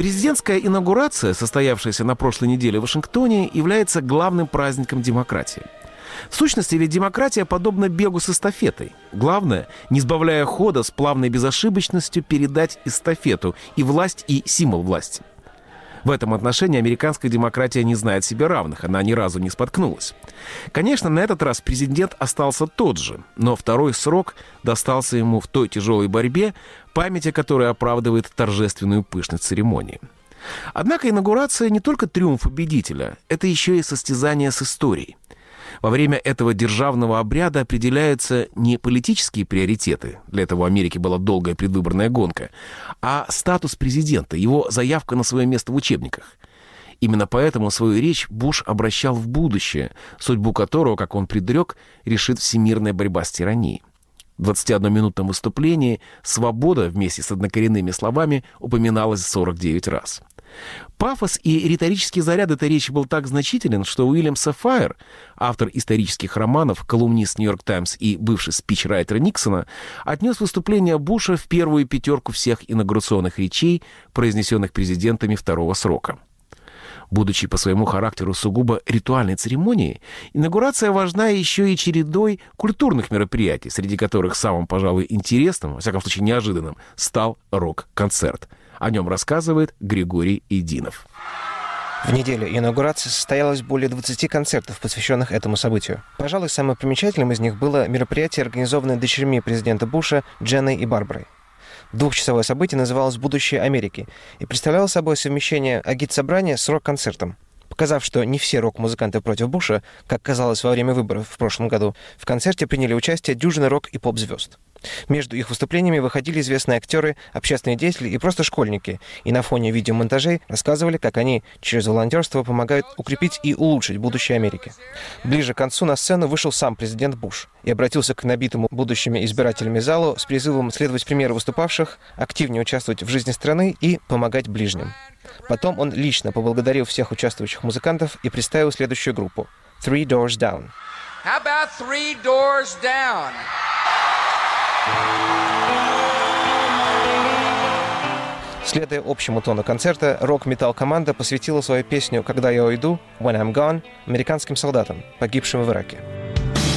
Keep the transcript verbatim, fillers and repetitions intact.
Президентская инаугурация, состоявшаяся на прошлой неделе в Вашингтоне, является главным праздником демократии. В сущности, ведь демократия подобна бегу с эстафетой. Главное, не сбавляя хода, с плавной безошибочностью передать эстафету и власть, и символ власти. В этом отношении американская демократия не знает себе равных, она ни разу не споткнулась. Конечно, на этот раз президент остался тот же, но второй срок достался ему в той тяжелой борьбе, память о которой оправдывает торжественную пышность церемонии. Однако инаугурация не только триумф победителя, это еще и состязание с историей. Во время этого державного обряда определяются не политические приоритеты, для этого в Америке была долгая предвыборная гонка, а статус президента, его заявка на свое место в учебниках. Именно поэтому свою речь Буш обращал в будущее, судьбу которого, как он предрек, решит всемирная борьба с тиранией. В двадцатиодноминутном выступлении «свобода» вместе с однокоренными словами упоминалась сорок девять раз. Пафос и риторический заряд этой речи был так значителен, что Уильям Саффайр, автор исторических романов, колумнист «Нью-Йорк Таймс» и бывший спичрайтер Никсона, отнес выступление Буша в первую пятерку всех инаугурационных речей, произнесенных президентами второго срока. Будучи по своему характеру сугубо ритуальной церемонией, инаугурация важна еще и чередой культурных мероприятий, среди которых самым, пожалуй, интересным, во всяком случае неожиданным, стал рок-концерт. О нем рассказывает Григорий Идинов. В неделю инаугурации состоялось более двадцати концертов, посвященных этому событию. Пожалуй, самым примечательным из них было мероприятие, организованное дочерьми президента Буша Дженной и Барбарой. Двухчасовое событие называлось «Будущее Америки» и представляло собой совмещение агит-собрания с рок-концертом. Показав, что не все рок-музыканты против Буша, как казалось во время выборов в прошлом году, в концерте приняли участие дюжины рок- и поп-звезд. Между их выступлениями выходили известные актеры, общественные деятели и просто школьники, и на фоне видеомонтажей рассказывали, как они через волонтерство помогают укрепить и улучшить будущее Америки. Ближе к концу на сцену вышел сам президент Буш и обратился к набитому будущими избирателями залу с призывом следовать примеру выступавших, активнее участвовать в жизни страны и помогать ближним. Потом он лично поблагодарил всех участвующих музыкантов и представил следующую группу — Three Doors Down. How about Three Doors Down? Следуя общему тону концерта, рок-метал-команда посвятила свою песню «Когда я уйду» «When I'm Gone» американским солдатам, погибшим в Ираке.